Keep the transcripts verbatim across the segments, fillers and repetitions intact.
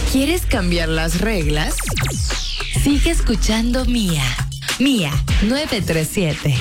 ¿Quieres cambiar las reglas? Sigue escuchando Mía. Mía nueve tres siete.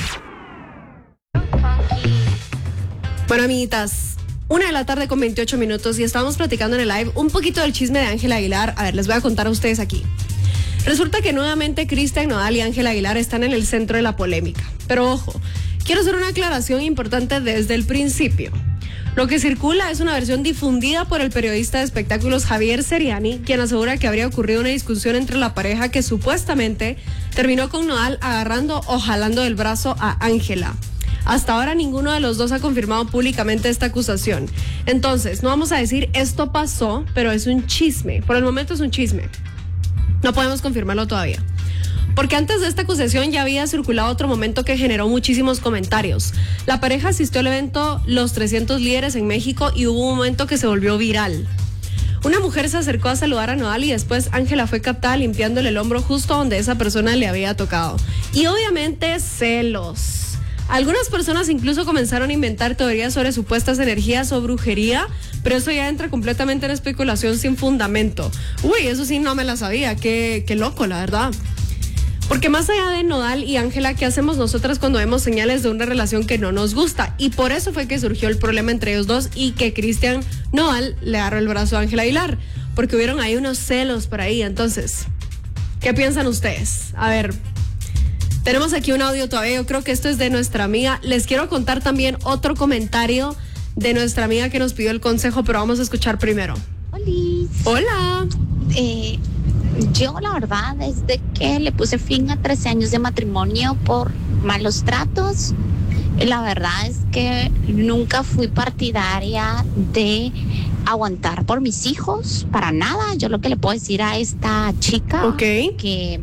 Bueno, amiguitas, una de la tarde con veintiocho minutos y estábamos platicando en el live un poquito del chisme de Ángela Aguilar. A ver, les voy a contar a ustedes aquí. Resulta que nuevamente Cristian Nodal y Ángela Aguilar están en el centro de la polémica. Pero ojo, quiero hacer una aclaración importante desde el principio. Lo que circula es una versión difundida por el periodista de espectáculos Javier Seriani, quien asegura que habría ocurrido una discusión entre la pareja que supuestamente terminó con Nodal agarrando o jalando del brazo a Ángela. Hasta ahora ninguno de los dos ha confirmado públicamente esta acusación. Entonces, no vamos a decir esto pasó, pero es un chisme. Por el momento es un chisme. No podemos confirmarlo todavía. Porque antes de esta acusación ya había circulado otro momento que generó muchísimos comentarios. La pareja asistió al evento Los trescientos Líderes en México y hubo un momento que se volvió viral. Una mujer se acercó a saludar a Nodal y después Ángela fue captada limpiándole el hombro justo donde esa persona le había tocado. Y obviamente celos. Algunas personas incluso comenzaron a inventar teorías sobre supuestas energías o brujería, pero eso ya entra completamente en especulación sin fundamento. Uy, eso sí no me la sabía, qué, qué loco, la verdad. Porque más allá de Nodal y Ángela, ¿qué hacemos nosotras cuando vemos señales de una relación que no nos gusta? Y por eso fue que surgió el problema entre ellos dos y que Cristian Nodal le agarró el brazo a Ángela Aguilar, porque hubieron ahí unos celos por ahí. Entonces, ¿qué piensan ustedes? A ver, tenemos aquí un audio todavía, yo creo que esto es de nuestra amiga. Les quiero contar también otro comentario de nuestra amiga que nos pidió el consejo, pero vamos a escuchar primero. Hola. Hola. Eh, yo la verdad desde que le puse fin a trece años de matrimonio por malos tratos, la verdad es que nunca fui partidaria de aguantar por mis hijos, para nada. Yo lo que le puedo decir a esta chica, okay, que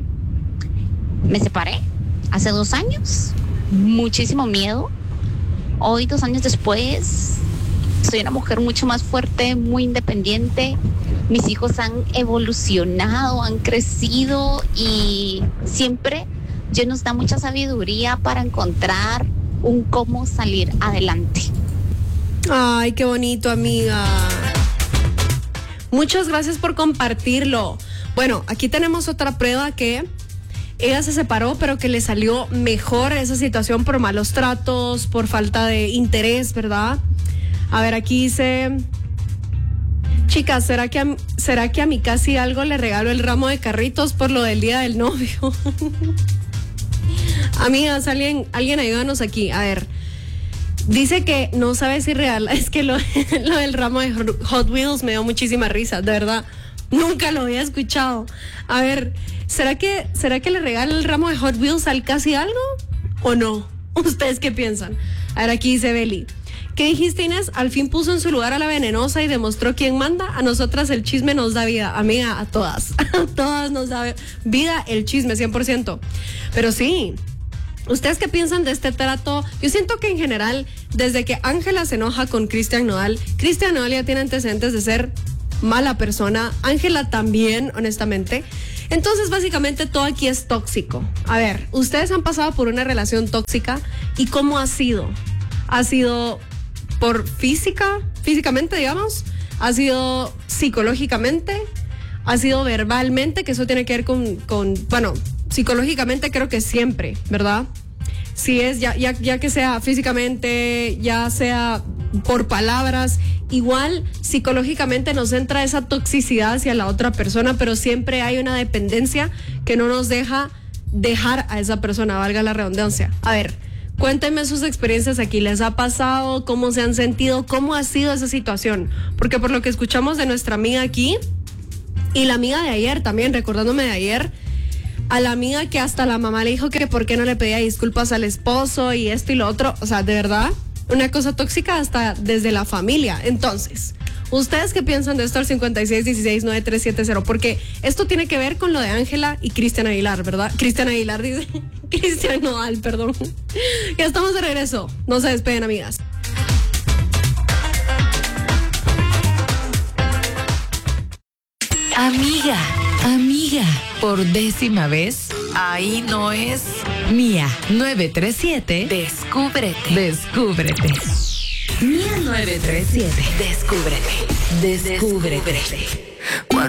me separé hace dos años, muchísimo miedo. Hoy, dos años después, soy una mujer mucho más fuerte, muy independiente. Mis hijos han evolucionado, han crecido y siempre Dios nos da mucha sabiduría para encontrar un cómo salir adelante. Ay, qué bonito, amiga. Muchas gracias por compartirlo. Bueno, aquí tenemos otra prueba que ella se separó, pero que le salió mejor esa situación por malos tratos, por falta de interés, ¿verdad? A ver, aquí dice: chicas, ¿será que a, ¿será que a mi casi algo le regalo el ramo de carritos por lo del día del novio? Amigas, alguien, alguien ayúdanos aquí. A ver, dice que no sabe si real. Es que lo, lo del ramo de Hot Wheels me dio muchísima risa, de verdad. Nunca lo había escuchado. A ver, ¿será que, ¿será que le regala el ramo de Hot Wheels al casi algo? ¿O no? ¿Ustedes qué piensan? A ver, aquí dice Beli: ¿qué dijiste, Inés? Al fin puso en su lugar a la venenosa y demostró quién manda. A nosotras el chisme nos da vida. Amiga, a todas. A todas nos da vida el chisme, cien por ciento. Pero sí, ¿ustedes qué piensan de este trato? Yo siento que en general, desde que Ángela se enoja con Cristian Nodal, Cristian Nodal ya tiene antecedentes de ser mala persona. Ángela también, honestamente. Entonces, básicamente, todo aquí es tóxico. A ver, ¿ustedes han pasado por una relación tóxica? ¿Y cómo ha sido? ¿Ha sido por física, físicamente, digamos? ¿Ha sido psicológicamente? ¿Ha sido verbalmente? Que eso tiene que ver con, con bueno, psicológicamente creo que siempre, ¿verdad? Si es, ya, ya, ya que sea físicamente, ya sea por palabras, igual psicológicamente nos entra esa toxicidad hacia la otra persona, pero siempre hay una dependencia que no nos deja dejar a esa persona, valga la redundancia. A ver, cuéntenme sus experiencias aquí. ¿Les ha pasado? ¿Cómo se han sentido? ¿Cómo ha sido esa situación? Porque por lo que escuchamos de nuestra amiga aquí, y la amiga de ayer también, recordándome de ayer, a la amiga que hasta la mamá le dijo que por qué no le pedía disculpas al esposo y esto y lo otro. O sea, de verdad, una cosa tóxica hasta desde la familia. Entonces, ¿ustedes qué piensan de esto al cincuenta y seis dieciséis noventa y tres setenta? Porque esto tiene que ver con lo de Ángela y Cristian Aguilar, ¿verdad? Cristian Aguilar dice, Cristian Nodal, perdón. Ya estamos de regreso. No se despeguen, amigas. Amiga, amiga, por décima vez, ahí no es Mía nueve tres siete. Descúbrete, descúbrete. Mía nueve tres siete. Descúbrete, descúbrete.